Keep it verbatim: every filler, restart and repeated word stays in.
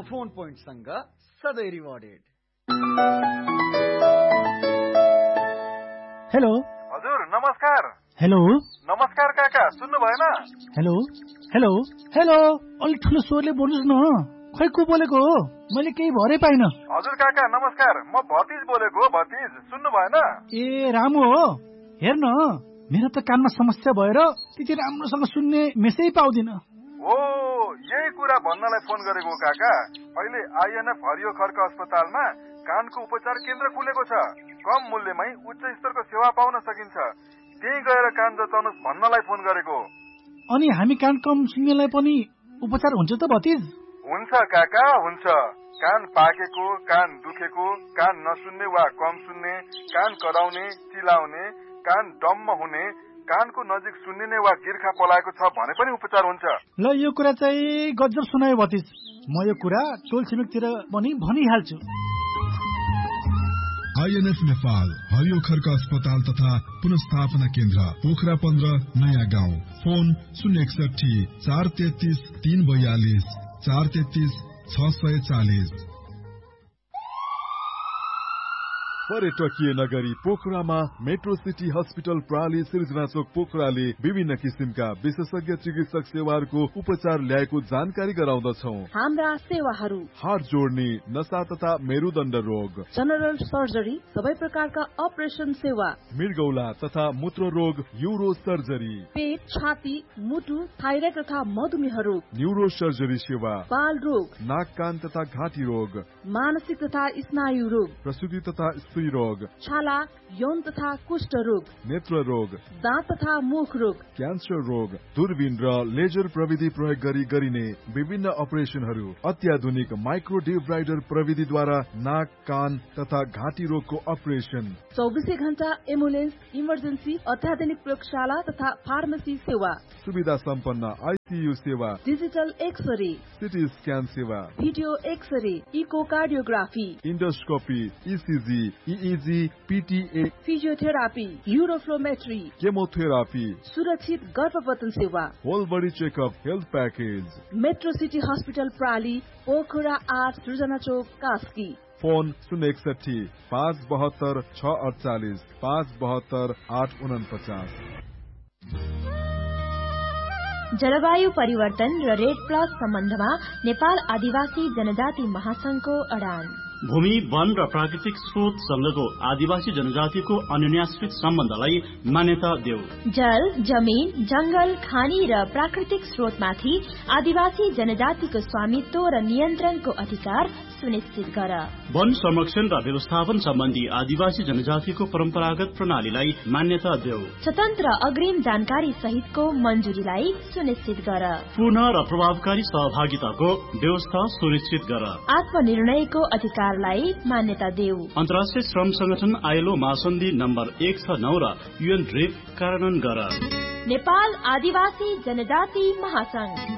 Phone पोइन्टसँग सधैँ rewarded. Hello हजुर नमस्कार। हेलो नमस्कार काका, सुन्नु भएन? हेलो हेलो हेलो अलिक ठुलो स्वरले बोल्नुहोस् न। खै को बोलेको हो? मैले केही भरै पाइन। हजुर काका नमस्कार, म भतिज बोलेको हो। भतिज सुन्नु भएन? ए रामु हो। हेर्न मेरो त कानमा समस्या भएर त्यति राम्रोसँग सुन्ने मेसै पाउँदिन। ओ यही कुरा भन्नलाई फोन गरेको काका। अहिले आइएनएफ हरियो खर्क अस्पतालमा कानको उपचार केन्द्र खुलेको छ। कम मूल्यमै उच्च स्तरको सेवा पाउन सकिन्छ। त्यही गएर कान जचाउनुहोस् भन्नलाई फोन गरेको। अनि हामी कान कम सुन्नेलाई पनि उपचार हुन्छ त भतिज? हुन्छ काका हुन्छ। कान पाकेको, कान दुखेको, कान नसुन्ने वा कम सुन्ने, कान कराउने, चिलाउने, कान डम्म हुने, कानको नजिक सुन्निने वा गिर्खा पलाएको छ भने पनि उपचार हुन्छ। ल यो कुरा चाहिँ गजब सुनायो भतिज। म यो कुरा टोल छिमेकतिर पनि भनिहाल्छु। आइएनएफ नेपाल हरियो खर्क अस्पताल तथा पुनर्स्थापना केन्द्र पोखरा पन्ध्र नयाँ गाउँ। फोन शून्य एकसठी चार तेत्तीस तीन बयालीस चार तेत्तीस छ सय चालिस। पर्यटकीय नगरी पोखरामा मेट्रो सिटी हस्पिटल प्राली सिर्जना चोक पोखराले विभिन्न किसिमका विशेषज्ञ चिकित्सक सेवाहरूको उपचार ल्याएको जानकारी गराउँदछौ। हाम्रा सेवाहरू हात जोड्ने, नसा तथा मेरुदण्ड रोग, जनरल सर्जरी, सबै प्रकारका अपरेसन सेवा, मृगौला तथा मूत्र रोग, यूरो सर्जरी, पेट, छाती, मुटु, थाइराइड तथा मधुमेह रोग, न्यूरो सर्जरी सेवा, बाल रोग, नाक कान तथा घाँटी रोग, मानसिक तथा स्नायु रोग, प्रसूति तथा स्त्री रोग, छाला, यौन तथा कुष्ठ रोग, नेत्र रोग, दाँत तथा मुख रोग, क्यान्सर रोग, दूरबीन र लेजर प्रविधि प्रयोग गरी गरिने विभिन्न अपरेसनहरू, अत्याधुनिक माइक्रो डिब्राइडर प्रविधिद्वारा नाक कान तथा घाँटी रोगको अपरेसन, चौबिसै घण्टा एम्बुलेन्स, इमर्जेन्सी, अत्याधुनिक प्रयोगशाला तथा फार्मेसी सेवा, सुविधा सम्पन्न आइसियू सेवा, डिजिटल एक्सरे, सिटी स्क्यान सेवा, video x-ray, echocardiography, endoscopy, ECG, इइजी, पिटिए, physiotherapy, uroflowmetry, chemotherapy, सुरक्षित गर्भपतन सेवा, whole body checkup health package. Metro city hospital प्राली, Pokhara आठ सृजना चोक कास्की। फोन शून्य एकसठी पाँच बहत्तर छ अडचालिस पाँच बहत्तर आठ उनपचास। जलवायु परिवर्तन र रेड प्लस सम्बन्धमा नेपाल आदिवासी जनजाति महासंघको अडान। भूमि, वन र प्राकृतिक स्रोत सँगको आदिवासी जनजातिको अन्योन्याश्रित सम्बन्धलाई मान्यता देऊ। जल, जमीन, जंगल, खानी र प्राकृतिक स्रोतमाथि आदिवासी जनजातिको स्वामित्व र नियन्त्रणको अधिकार सुनिश्चित गर। वन संरक्षण र व्यवस्थापन सम्बन्धी आदिवासी जनजातिको परम्परागत प्रणालीलाई मान्यता देऊ। स्वतन्त्र अग्रिम जानकारी सहितको मञ्जुरीलाई सुनिश्चित गर। पूर्ण र प्रभावकारी सहभागिताको व्यवस्था सुनिश्चित गर। आत्मनिर्णयको अधिकारलाई मान्यता देऊ। अन्तर्राष्ट्रिय श्रम संगठन आइएलओ महासन्धि नम्बर एक छ नौ र युएन ड्रिप कार्यान्वयन गर। नेपाल आदिवासी जनजाति महासंघ।